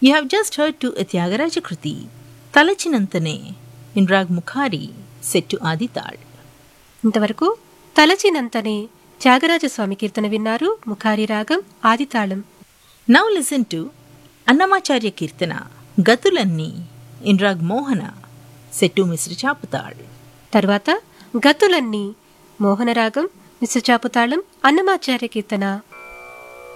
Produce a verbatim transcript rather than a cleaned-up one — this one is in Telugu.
You have just heard to a Tyagaraja Kruti, Talachinantane, in Rag Mukhari, set to Adital. ఇంతవరకు తలచినంతనే త్యాగరాజస్వామి కీర్తన విన్నారు. ముఖారి రాగం ఆదితాళం. Now listen to Annamacharya Kirtana, Gatulanni, in Rag Mohana, set to Misra Chaputal. తర్వాత గతులన్నీ మోహన రాగం, మిశ్ర చాపుతాళం, అన్నమాచార్య కీర్తన.